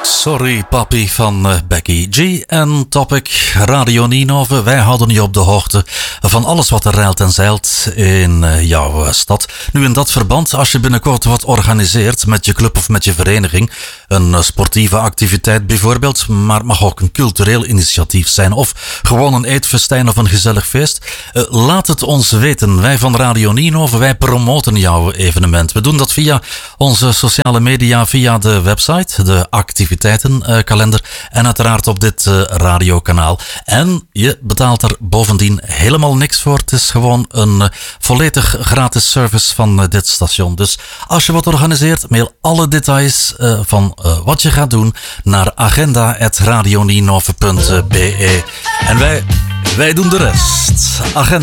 Sorry Papi van Becky G en Topic Radio Ninove. Wij houden je op de hoogte van alles wat er reilt en zeilt in jouw stad. Nu in dat verband, als je binnenkort wat organiseert met je club of met je vereniging, een sportieve activiteit bijvoorbeeld, maar het mag ook een cultureel initiatief zijn of gewoon een eetfestijn of een gezellig feest. Laat het ons weten. Wij van Radio Ninove, wij promoten jouw evenement. We doen dat via onze sociale media, via de website, de activiteitenkalender en uiteraard op dit radiokanaal. En je betaalt er bovendien helemaal niks voor. Het is gewoon een volledig gratis service van dit station. Dus als je wat organiseert, mail alle details van wat je gaat doen naar agenda@radioninove.be. En wij doen de rest. Agenda.